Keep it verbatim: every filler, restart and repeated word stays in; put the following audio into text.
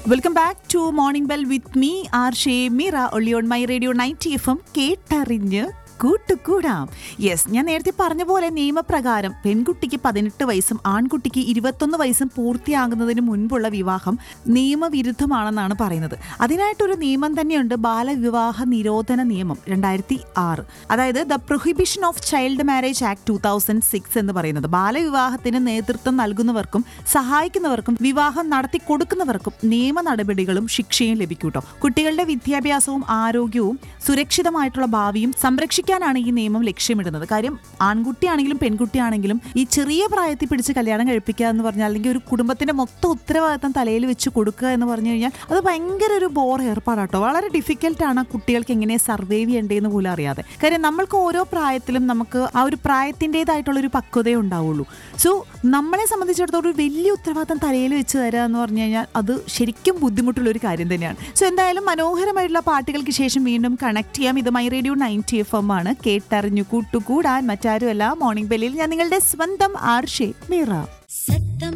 Welcome back to morning bell with me R ഷേ Meera only on my radio ninety F M കേട്ടറിഞ്ഞ് കൂട്ടുകൂടാം. Yes, ഞാൻ നേരത്തെ പറഞ്ഞ പോലെ നിയമപ്രകാരം പെൺകുട്ടിക്ക് പതിനെട്ട് വയസ്സും ആൺകുട്ടിക്ക് ഇരുപത്തൊന്ന് വയസ്സും പൂർത്തിയാകുന്നതിന് മുൻപുള്ള വിവാഹം നിയമവിരുദ്ധമാണെന്നാണ് പറയുന്നത്. അതിനായിട്ടൊരു നിയമം തന്നെയുണ്ട്, ബാലവിവാഹ നിരോധന നിയമം രണ്ടായിരത്തി ആറ്. അതായത് the prohibition of child marriage act two thousand six എന്ന് പറയുന്നത് ബാലവിവാഹത്തിന് നേതൃത്വം നൽകുന്നവർക്കും സഹായിക്കുന്നവർക്കും വിവാഹം നടത്തി കൊടുക്കുന്നവർക്കും നിയമ നടപടികളും ശിക്ഷയും ലഭിക്കൂട്ടോ. കുട്ടികളുടെ വിദ്യാഭ്യാസവും ആരോഗ്യവും സുരക്ഷിതമായിട്ടുള്ള ഭാവിയും സംരക്ഷിക്കാൻ ാണ് ഈ നിയമം ലക്ഷ്യമിടുന്നത്. കാര്യം ആൺകുട്ടിയാണെങ്കിലും പെൺകുട്ടിയാണെങ്കിലും ഈ ചെറിയ പ്രായത്തിൽ പിടിച്ച് കല്യാണം കഴിപ്പിക്കുക എന്ന് പറഞ്ഞാൽ, അല്ലെങ്കിൽ ഒരു കുടുംബത്തിന്റെ മൊത്തം ഉത്തരവാദിത്തം തലയിൽ വെച്ച് കൊടുക്കുക എന്ന് പറഞ്ഞു കഴിഞ്ഞാൽ അത് ഭയങ്കര ഒരു ബോർ ഏർപ്പാടാട്ടോ. വളരെ ഡിഫിക്കൽട്ടാണ് കുട്ടികൾക്ക് എങ്ങനെ സർവൈവ് ചെയ്യേണ്ടതെന്ന് പോലും അറിയാതെ. കാര്യം നമ്മൾക്ക് ഓരോ പ്രായത്തിലും നമുക്ക് ആ ഒരു പ്രായത്തിൻ്റെതായിട്ടുള്ളൊരു പക്വതയെ ഉണ്ടാവുള്ളൂ. സോ നമ്മളെ സംബന്ധിച്ചിടത്തോളം ഒരു വലിയ ഉത്തരവാദിത്തം തലയിൽ വെച്ച് തരിക എന്ന് പറഞ്ഞു കഴിഞ്ഞാൽ അത് ശരിക്കും ബുദ്ധിമുട്ടുള്ളൊരു കാര്യം തന്നെയാണ്. സോ എന്തായാലും മനോഹരമായിട്ടുള്ള പാട്ടുകൾക്ക് ശേഷം വീണ്ടും കണക്ട് ചെയ്യാം. ഇത് my radio ninety F M ആണ്. കേട്ടറിഞ്ഞു കൂട്ടുകൂടാൻ മറ്റാരുമല്ല, മോർണിംഗ് ബെല്ലിൽ ഞാൻ നിങ്ങളുടെ സ്വന്തം ആർ ഷേ മീറ.